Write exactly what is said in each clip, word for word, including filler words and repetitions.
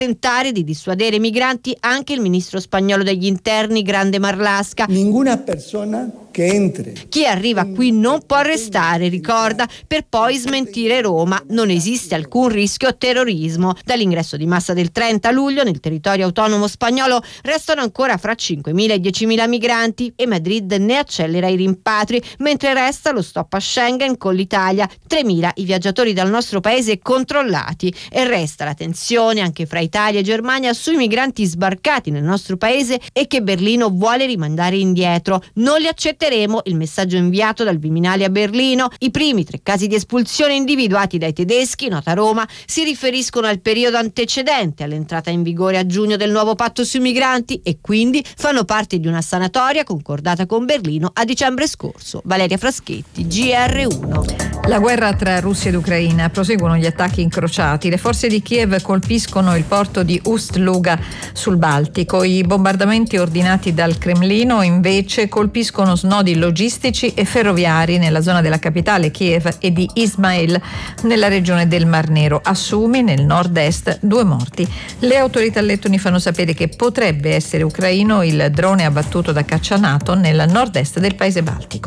tentare di dissuadere i migranti anche il ministro spagnolo degli interni Grande Marlaska. Ninguna persona che entri. Chi arriva qui non può restare, ricorda, per poi smentire Roma. Non esiste alcun rischio terrorismo. Dall'ingresso di massa del trenta luglio nel territorio autonomo spagnolo restano ancora fra cinquemila e diecimila migranti e Madrid ne accelera i rimpatri, mentre resta lo stop a Schengen con l'Italia, tremila i viaggiatori dal nostro paese controllati, e resta la tensione anche fra Italia e Germania sui migranti sbarcati nel nostro paese e che Berlino vuole rimandare indietro. Non li accetteremo, il messaggio inviato dal Viminale a Berlino. I primi tre casi di espulsione individuati dai tedeschi, nota Roma, si riferiscono al periodo antecedente all'entrata in vigore a giugno del nuovo patto sui migranti e quindi fanno parte di una sanatoria concordata con Berlino a dicembre scorso. Valeria Fraschetti, G R uno. La guerra tra Russia ed Ucraina, proseguono gli attacchi incrociati. Le forze di Kiev colpiscono il porto di Ust-Luga sul Baltico. I bombardamenti ordinati dal Cremlino invece colpiscono snodi logistici e ferroviari nella zona della capitale Kiev e di Ismail nella regione del Mar Nero. A Sumi, nel nord-est, due morti. Le autorità lettoni fanno sapere che potrebbe essere ucraino il drone abbattuto da caccia NATO nel nord-est del paese baltico.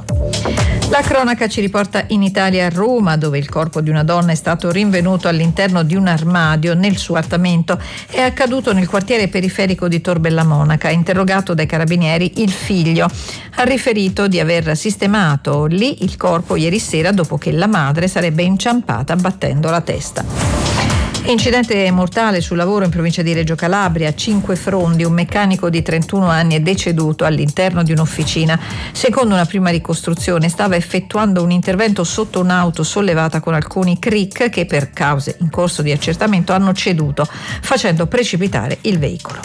La cronaca ci riporta in Italia, a Roma, dove il corpo di una donna è stato rinvenuto all'interno di un armadio nel suo appartamento. È accaduto nel quartiere periferico di Tor Bella Monaca. Interrogato dai carabinieri, il figlio ha riferito di aver sistemato lì il corpo ieri sera dopo che la madre sarebbe inciampata battendo la testa. Incidente mortale sul lavoro in provincia di Reggio Calabria, cinque frondi, un meccanico di trentuno anni è deceduto all'interno di un'officina. Secondo una prima ricostruzione stava effettuando un intervento sotto un'auto sollevata con alcuni cric che per cause in corso di accertamento hanno ceduto, facendo precipitare il veicolo.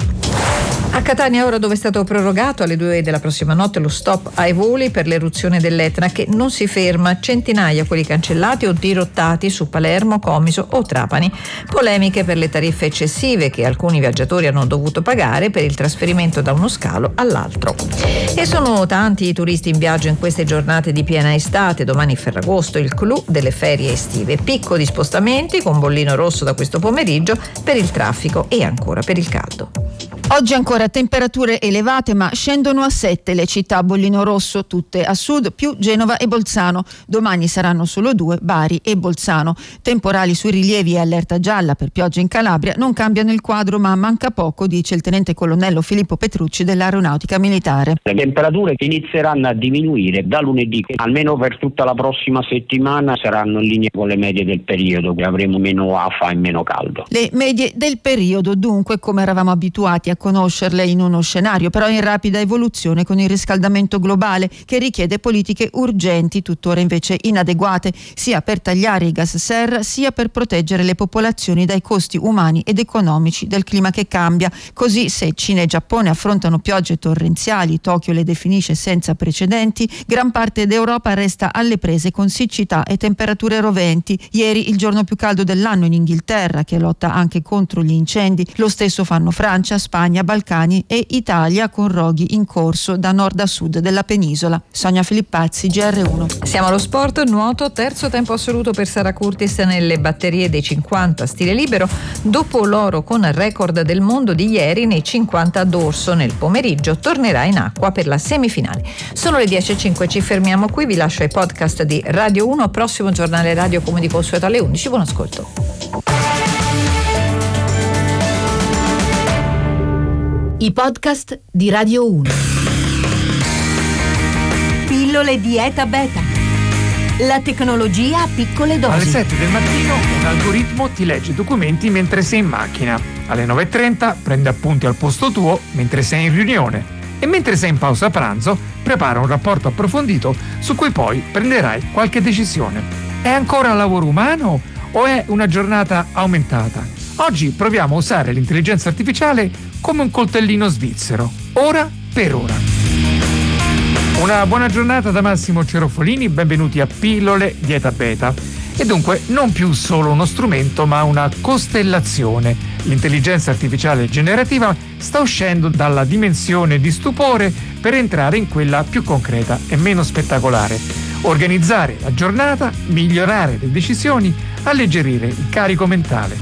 A Catania ora, dove è stato prorogato alle due della prossima notte lo stop ai voli per l'eruzione dell'Etna, che non si ferma, centinaia quelli cancellati o dirottati su Palermo, Comiso o Trapani. Polemiche per le tariffe eccessive che alcuni viaggiatori hanno dovuto pagare per il trasferimento da uno scalo all'altro. E sono tanti i turisti in viaggio in queste giornate di piena estate. Domani Ferragosto, il clou delle ferie estive. Picco di spostamenti con bollino rosso da questo pomeriggio per il traffico e ancora per il caldo. Oggi ancora temperature elevate, ma scendono a sette le città a bollino rosso, tutte a sud, più Genova e Bolzano. Domani saranno solo due, Bari e Bolzano. Temporali sui rilievi e allerta gialla per piogge in Calabria. Non cambiano il quadro, ma manca poco, dice il tenente colonnello Filippo Petrucci dell'Aeronautica Militare. Le temperature inizieranno a diminuire da lunedì, che almeno per tutta la prossima settimana saranno in linea con le medie del periodo, che avremo meno afa e meno caldo. Le medie del periodo, dunque, come eravamo abituati a conoscerle in uno scenario però in rapida evoluzione con il riscaldamento globale, che richiede politiche urgenti, tuttora invece inadeguate, sia per tagliare i gas serra sia per proteggere le popolazioni dai costi umani ed economici del clima che cambia. Così, se Cina e Giappone affrontano piogge torrenziali, Tokyo le definisce senza precedenti, gran parte d'Europa resta alle prese con siccità e temperature roventi. Ieri il giorno più caldo dell'anno in Inghilterra, che lotta anche contro gli incendi. Lo stesso fanno Francia, Spagna, Balcani e Italia, con roghi in corso da nord a sud della penisola. Sonia Filippazzi, G R uno. Siamo allo sport, nuoto, terzo tempo assoluto per Sara Curtis nelle batterie dei cinquanta stile libero, dopo l'oro con record del mondo di ieri nei cinquanta dorso. Nel pomeriggio tornerà in acqua per la semifinale. Sono le dieci e cinque, ci fermiamo qui, vi lascio ai podcast di Radio uno, prossimo giornale radio come di consueto alle undici. Buon ascolto. I podcast di Radio uno. Pillole Dieta Beta. La tecnologia a piccole dosi. Alle sette del mattino un algoritmo ti legge documenti mentre sei in macchina. Alle nove e trenta prende appunti al posto tuo mentre sei in riunione. E mentre sei in pausa pranzo prepara un rapporto approfondito su cui poi prenderai qualche decisione. È ancora lavoro umano o è una giornata aumentata? Oggi proviamo a usare l'intelligenza artificiale come un coltellino svizzero, ora per ora. Una buona giornata da Massimo Cerofolini, benvenuti a Pillole Dieta Beta. E dunque non più solo uno strumento, ma una costellazione. L'intelligenza artificiale generativa sta uscendo dalla dimensione di stupore per entrare in quella più concreta e meno spettacolare. Organizzare la giornata, migliorare le decisioni, alleggerire il carico mentale.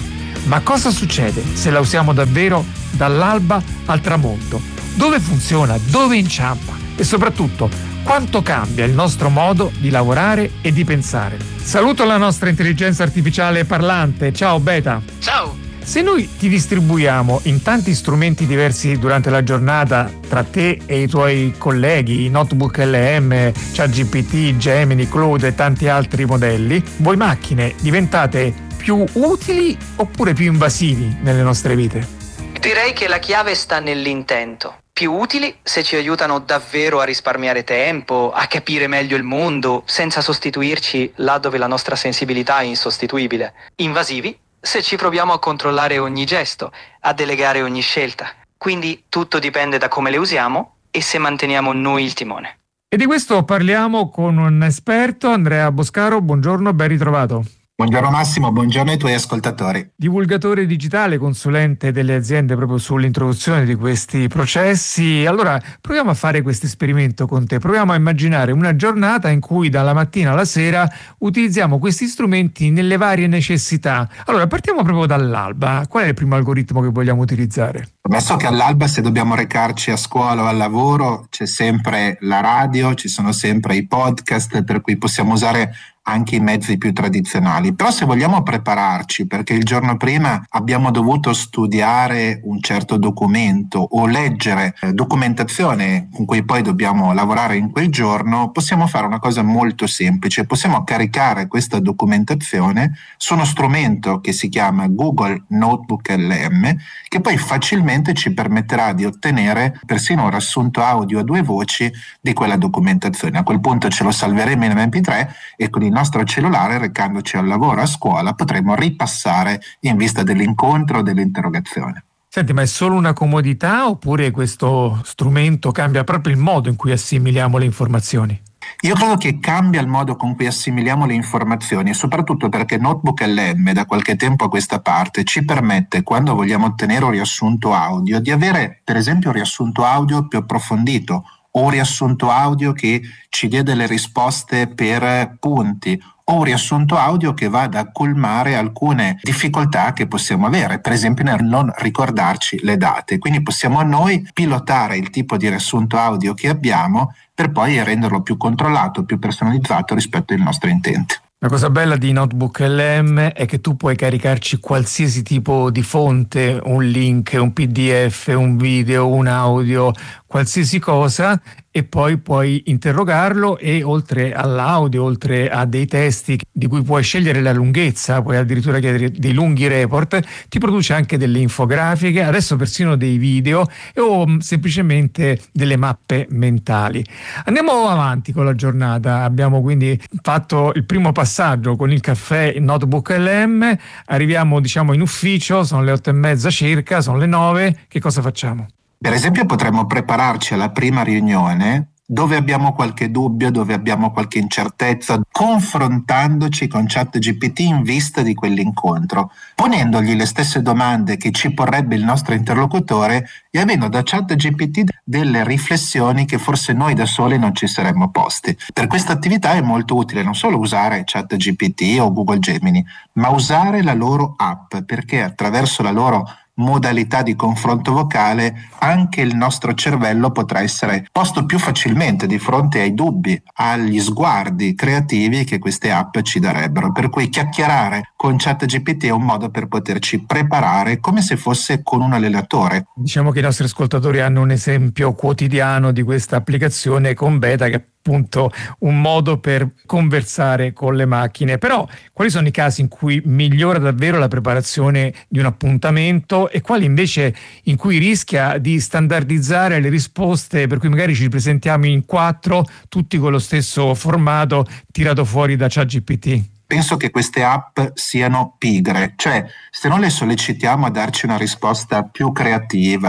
Ma cosa succede se la usiamo davvero dall'alba al tramonto? Dove funziona? Dove inciampa? E soprattutto, quanto cambia il nostro modo di lavorare e di pensare? Saluto la nostra intelligenza artificiale parlante. Ciao Beta. Ciao. Se noi ti distribuiamo in tanti strumenti diversi durante la giornata, tra te e i tuoi colleghi, i notebook L M, ChatGPT, Gemini, Claude e tanti altri modelli, voi macchine diventate più utili oppure più invasivi nelle nostre vite? Direi che la chiave sta nell'intento. Più utili se ci aiutano davvero a risparmiare tempo, a capire meglio il mondo, senza sostituirci là dove la nostra sensibilità è insostituibile. Invasivi se ci proviamo a controllare ogni gesto, a delegare ogni scelta. Quindi tutto dipende da come le usiamo e se manteniamo noi il timone. E di questo parliamo con un esperto, Andrea Boscaro. Buongiorno, ben ritrovato. Buongiorno Massimo, buongiorno ai tuoi ascoltatori. Divulgatore digitale, consulente delle aziende proprio sull'introduzione di questi processi. Allora, proviamo a fare questo esperimento con te. Proviamo a immaginare una giornata in cui dalla mattina alla sera utilizziamo questi strumenti nelle varie necessità. Allora, partiamo proprio dall'alba. Qual è il primo algoritmo che vogliamo utilizzare? Ammesso che all'alba, se dobbiamo recarci a scuola o al lavoro, c'è sempre la radio, ci sono sempre i podcast, per cui possiamo usare anche i mezzi più tradizionali. Però se vogliamo prepararci, perché il giorno prima abbiamo dovuto studiare un certo documento o leggere eh, documentazione con cui poi dobbiamo lavorare in quel giorno, possiamo fare una cosa molto semplice. Possiamo caricare questa documentazione su uno strumento che si chiama Google Notebook L M, che poi facilmente ci permetterà di ottenere persino un riassunto audio a due voci di quella documentazione. A quel punto ce lo salveremo in M P tre e con il nostro cellulare, recandoci al lavoro, a scuola, potremo ripassare in vista dell'incontro o dell'interrogazione. Senti, ma è solo una comodità oppure questo strumento cambia proprio il modo in cui assimiliamo le informazioni? Io credo che cambia il modo con cui assimiliamo le informazioni, soprattutto perché Notebook L M da qualche tempo a questa parte ci permette, quando vogliamo ottenere un riassunto audio, di avere per esempio un riassunto audio più approfondito o un riassunto audio che ci dia delle risposte per punti o un riassunto audio che vada a colmare alcune difficoltà che possiamo avere, per esempio nel non ricordarci le date. Quindi possiamo noi pilotare il tipo di riassunto audio che abbiamo per poi renderlo più controllato, più personalizzato rispetto ai nostri intenti. La cosa bella di Notebook L M è che tu puoi caricarci qualsiasi tipo di fonte, un link, un P D F, un video, un audio, qualsiasi cosa, e poi puoi interrogarlo e oltre all'audio, oltre a dei testi di cui puoi scegliere la lunghezza, puoi addirittura chiedere dei lunghi report, ti produce anche delle infografiche, adesso persino dei video o semplicemente delle mappe mentali. Andiamo avanti con la giornata, abbiamo quindi fatto il primo passaggio con il caffè in Notebook L M, arriviamo diciamo in ufficio, sono le otto e mezza circa, sono le nove, che cosa facciamo? Per esempio potremmo prepararci alla prima riunione dove abbiamo qualche dubbio, dove abbiamo qualche incertezza, confrontandoci con ChatGPT in vista di quell'incontro, ponendogli le stesse domande che ci porrebbe il nostro interlocutore e avendo da ChatGPT delle riflessioni che forse noi da soli non ci saremmo posti. Per questa attività è molto utile non solo usare ChatGPT o Google Gemini, ma usare la loro app, perché attraverso la loro modalità di confronto vocale anche il nostro cervello potrà essere posto più facilmente di fronte ai dubbi, agli sguardi creativi che queste app ci darebbero, per cui chiacchierare con ChatGPT è un modo per poterci preparare come se fosse con un allenatore. Diciamo che i nostri ascoltatori hanno un esempio quotidiano di questa applicazione con Beta, che appunto un modo per conversare con le macchine. Però quali sono i casi in cui migliora davvero la preparazione di un appuntamento e quali invece in cui rischia di standardizzare le risposte, per cui magari ci presentiamo in quattro tutti con lo stesso formato tirato fuori da ChatGPT? Penso che queste app siano pigre, cioè se non le sollecitiamo a darci una risposta più creativa,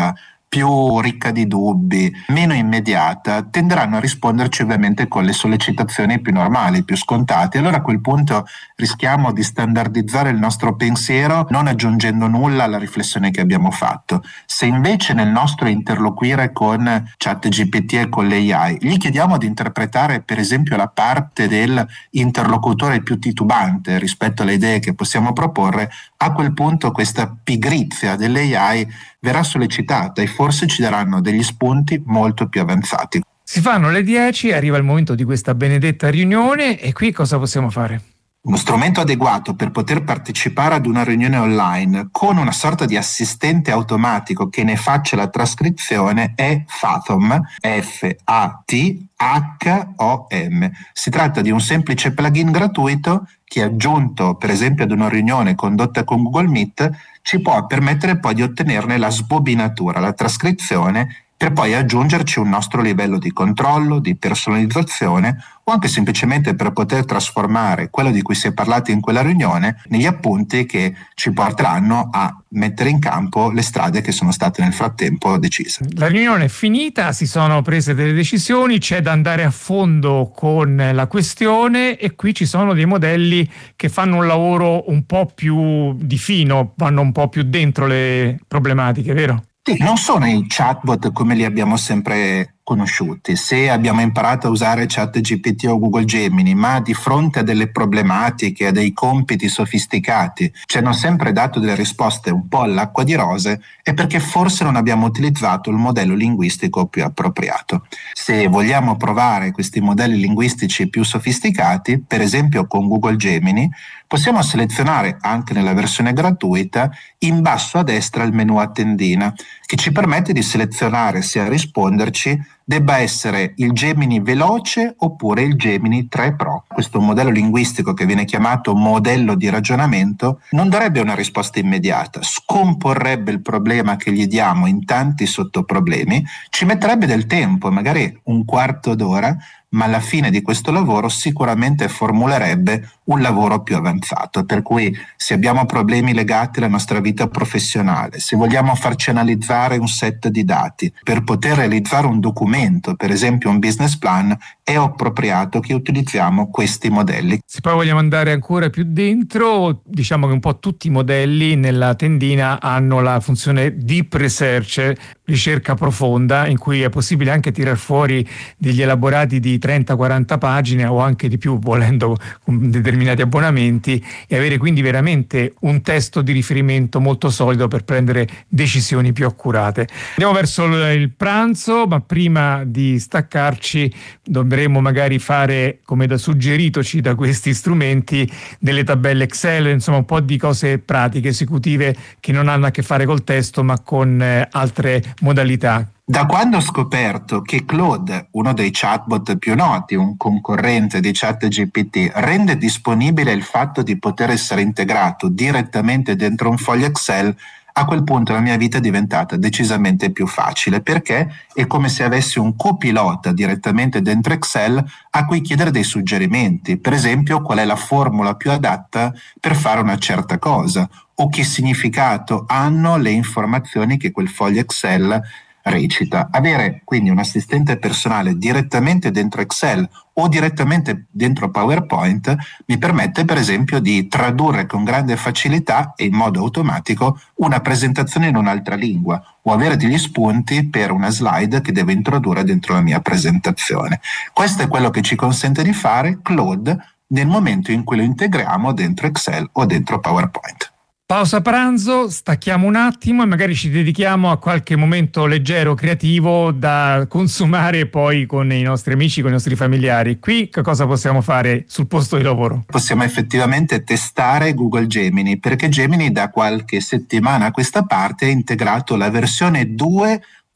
più ricca di dubbi, meno immediata, tenderanno a risponderci ovviamente con le sollecitazioni più normali, più scontate. Allora a quel punto rischiamo di standardizzare il nostro pensiero non aggiungendo nulla alla riflessione che abbiamo fatto. Se invece nel nostro interloquire con ChatGPT e con l'A I gli chiediamo di interpretare per esempio la parte dell'interlocutore più titubante rispetto alle idee che possiamo proporre, a quel punto questa pigrizia dell'A I verrà sollecitata e forse ci daranno degli spunti molto più avanzati. Si fanno le dieci, arriva il momento di questa benedetta riunione e qui cosa possiamo fare? Uno strumento adeguato per poter partecipare ad una riunione online con una sorta di assistente automatico che ne faccia la trascrizione è Fathom, F A T H O M. Si tratta di un semplice plugin gratuito che, aggiunto per esempio ad una riunione condotta con Google Meet, ci può permettere poi di ottenerne la sbobinatura, la trascrizione, per poi aggiungerci un nostro livello di controllo, di personalizzazione o anche semplicemente per poter trasformare quello di cui si è parlato in quella riunione negli appunti che ci porteranno a mettere in campo le strade che sono state nel frattempo decise. La riunione è finita, si sono prese delle decisioni, c'è da andare a fondo con la questione e qui ci sono dei modelli che fanno un lavoro un po' più di fino, vanno un po' più dentro le problematiche, vero? Sì, non sono i chatbot come li abbiamo sempre conosciuti. Se abbiamo imparato a usare ChatGPT o Google Gemini, ma di fronte a delle problematiche, a dei compiti sofisticati, ci hanno sempre dato delle risposte un po' all'acqua di rose, è perché forse non abbiamo utilizzato il modello linguistico più appropriato. Se vogliamo provare questi modelli linguistici più sofisticati, per esempio con Google Gemini, possiamo selezionare anche nella versione gratuita in basso a destra il menu a tendina, che ci permette di selezionare se a risponderci debba essere il Gemini veloce oppure il Gemini tre Pro. Questo modello linguistico che viene chiamato modello di ragionamento non darebbe una risposta immediata, scomporrebbe il problema che gli diamo in tanti sottoproblemi, ci metterebbe del tempo, magari un quarto d'ora, ma alla fine di questo lavoro sicuramente formulerebbe un lavoro più avanzato. Per cui se abbiamo problemi legati alla nostra vita professionale, se vogliamo farci analizzare un set di dati per poter realizzare un documento, per esempio un business plan, è appropriato che utilizziamo questi modelli. Se poi vogliamo andare ancora più dentro, diciamo che un po' tutti i modelli nella tendina hanno la funzione Deep Research, ricerca profonda, in cui è possibile anche tirar fuori degli elaborati di trenta quaranta pagine o anche di più volendo con determinati abbonamenti e avere quindi veramente un testo di riferimento molto solido per prendere decisioni più accurate. Andiamo verso il pranzo, ma prima di staccarci dovremo magari fare, come da suggeritoci da questi strumenti, delle tabelle Excel, insomma un po' di cose pratiche, esecutive che non hanno a che fare col testo ma con eh, altre modalità. Da quando ho scoperto che Claude, uno dei chatbot più noti, un concorrente di ChatGPT, rende disponibile il fatto di poter essere integrato direttamente dentro un foglio Excel, a quel punto la mia vita è diventata decisamente più facile, perché è come se avessi un copilota direttamente dentro Excel a cui chiedere dei suggerimenti, per esempio qual è la formula più adatta per fare una certa cosa o che significato hanno le informazioni che quel foglio Excel recita. Avere quindi un assistente personale direttamente dentro Excel o direttamente dentro PowerPoint mi permette per esempio di tradurre con grande facilità e in modo automatico una presentazione in un'altra lingua o avere degli spunti per una slide che devo introdurre dentro la mia presentazione. Questo è quello che ci consente di fare Claude nel momento in cui lo integriamo dentro Excel o dentro PowerPoint. Pausa pranzo, stacchiamo un attimo e magari ci dedichiamo a qualche momento leggero, creativo da consumare poi con i nostri amici, con i nostri familiari. Qui che cosa possiamo fare sul posto di lavoro? Possiamo effettivamente testare Google Gemini, perché Gemini da qualche settimana a questa parte ha integrato la versione due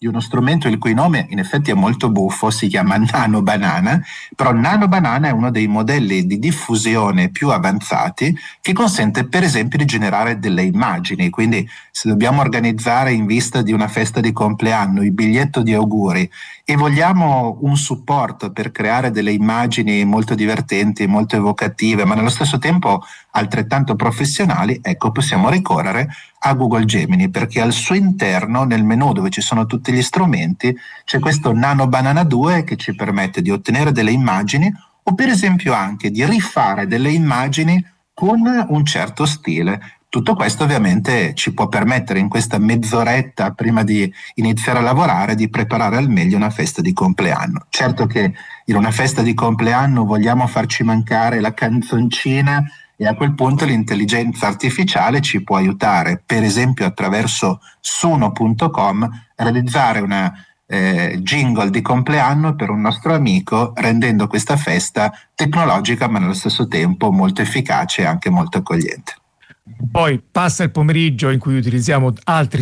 di uno strumento il cui nome in effetti è molto buffo, si chiama Nano Banana, però Nano Banana è uno dei modelli di diffusione più avanzati che consente per esempio di generare delle immagini, quindi se dobbiamo organizzare in vista di una festa di compleanno il biglietto di auguri e vogliamo un supporto per creare delle immagini molto divertenti, molto evocative, ma nello stesso tempo altrettanto professionali, ecco, possiamo ricorrere a Google Gemini, perché al suo interno, nel menu dove ci sono tutti gli strumenti, c'è questo Nano Banana due che ci permette di ottenere delle immagini o per esempio anche di rifare delle immagini con un certo stile. Tutto questo ovviamente ci può permettere in questa mezz'oretta prima di iniziare a lavorare di preparare al meglio una festa di compleanno. Certo che in una festa di compleanno vogliamo farci mancare la canzoncina e a quel punto l'intelligenza artificiale ci può aiutare, per esempio attraverso suno punto com, a realizzare una eh, jingle di compleanno per un nostro amico, rendendo questa festa tecnologica ma nello stesso tempo molto efficace e anche molto accogliente. Poi passa il pomeriggio in cui utilizziamo altri